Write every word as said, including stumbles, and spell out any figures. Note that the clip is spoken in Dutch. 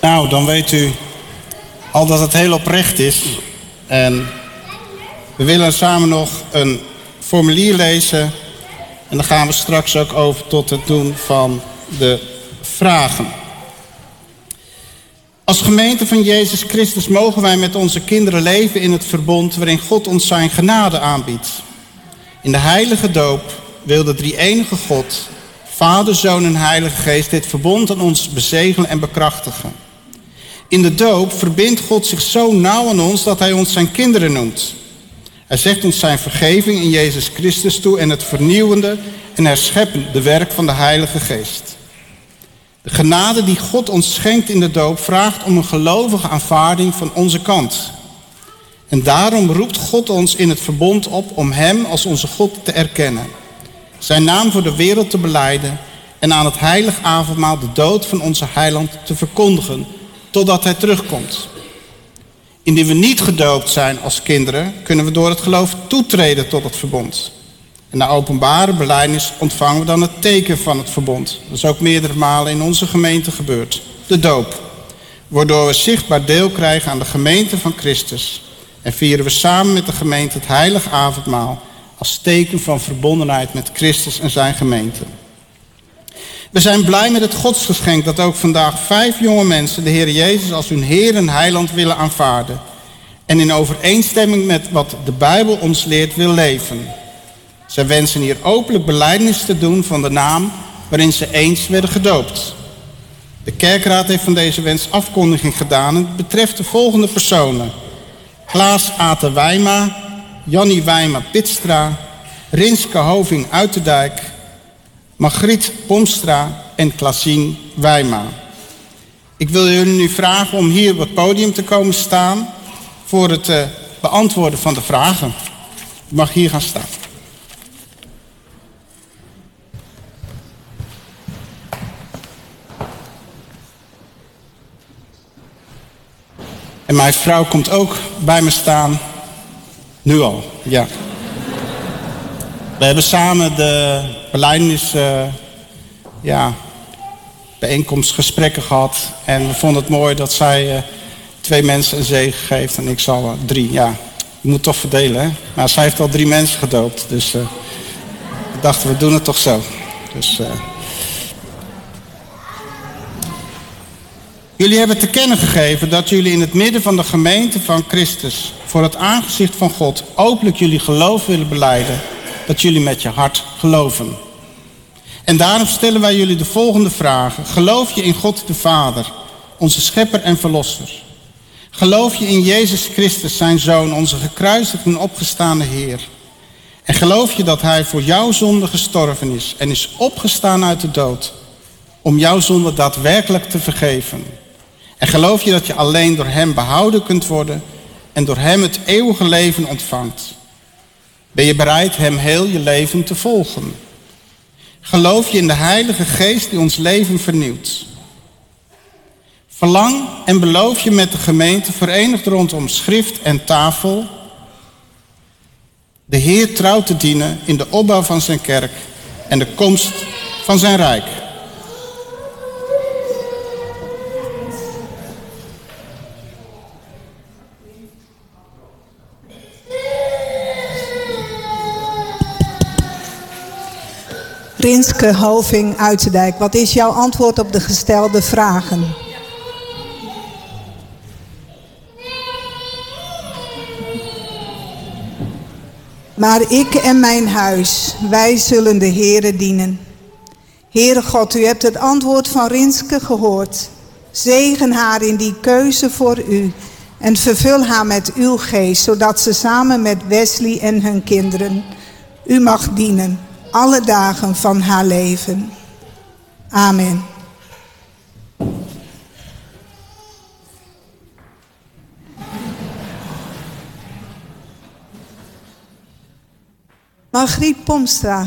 Nou, dan weet u al dat het heel oprecht is. En we willen samen nog een formulier lezen. En dan gaan we straks ook over tot het doen van de vragen. Als gemeente van Jezus Christus mogen wij met onze kinderen leven in het verbond waarin God ons zijn genade aanbiedt. In de heilige doop wil de drie-enige God, Vader, Zoon en Heilige Geest, dit verbond aan ons bezegelen en bekrachtigen. In de doop verbindt God zich zo nauw aan ons dat hij ons zijn kinderen noemt. Hij zegt ons zijn vergeving in Jezus Christus toe en het vernieuwende en herscheppende werk van de Heilige Geest. De genade die God ons schenkt in de doop vraagt om een gelovige aanvaarding van onze kant. En daarom roept God ons in het verbond op om hem als onze God te erkennen. Zijn naam voor de wereld te belijden en aan het heilig avondmaal de dood van onze heiland te verkondigen totdat hij terugkomt. Indien we niet gedoopt zijn als kinderen, kunnen we door het geloof toetreden tot het verbond. En na openbare belijdenis ontvangen we dan het teken van het verbond. Dat is ook meerdere malen in onze gemeente gebeurd. De doop. Waardoor we zichtbaar deel krijgen aan de gemeente van Christus. En vieren we samen met de gemeente het heilige avondmaal als teken van verbondenheid met Christus en zijn gemeente. We zijn blij met het godsgeschenk dat ook vandaag vijf jonge mensen de Heer Jezus als hun Heer en Heiland willen aanvaarden. En in overeenstemming met wat de Bijbel ons leert wil leven. Zij wensen hier openlijk belijdenis te doen van de naam waarin ze eens werden gedoopt. De kerkraad heeft van deze wens afkondiging gedaan en het betreft de volgende personen. Klaas Ate Wijma, Jannie Wijma Pitstra, Rinske Hoving Uiterdijk, Margriet Pomstra en Klaasien Wijma. Ik wil jullie nu vragen om hier op het podium te komen staan voor het uh, beantwoorden van de vragen. U mag hier gaan staan. En mijn vrouw komt ook bij me staan. Nu al, ja. We hebben samen de belijdenis, uh, ja, bijeenkomstgesprekken gehad. En we vonden het mooi dat zij uh, twee mensen een zegen geeft en ik zal uh, drie. Ja, je moet toch verdelen, hè. Maar zij heeft al drie mensen gedoopt. Dus uh, we dachten, we doen het toch zo. Dus... Uh, Jullie hebben te kennen gegeven dat jullie in het midden van de gemeente van Christus voor het aangezicht van God openlijk jullie geloof willen belijden, dat jullie met je hart geloven. En daarom stellen wij jullie de volgende vragen. Geloof je in God de Vader, onze schepper en verlosser? Geloof je in Jezus Christus, zijn Zoon, onze gekruisigde en opgestaande Heer? En geloof je dat hij voor jouw zonde gestorven is en is opgestaan uit de dood, om jouw zonde daadwerkelijk te vergeven? En geloof je dat je alleen door hem behouden kunt worden en door hem het eeuwige leven ontvangt? Ben je bereid hem heel je leven te volgen? Geloof je in de Heilige Geest die ons leven vernieuwt? Verlang en beloof je met de gemeente verenigd rondom schrift en tafel de Heer trouw te dienen in de opbouw van zijn kerk en de komst van zijn rijk? Rinske Hoving Uiterdijk, wat is jouw antwoord op de gestelde vragen? Maar ik en mijn huis, wij zullen de Heere dienen. Heere God, u hebt het antwoord van Rinske gehoord. Zegen haar in die keuze voor u en vervul haar met uw geest, zodat ze samen met Wesley en hun kinderen u mag dienen. Alle dagen van haar leven. Amen. Margriet Pomstra.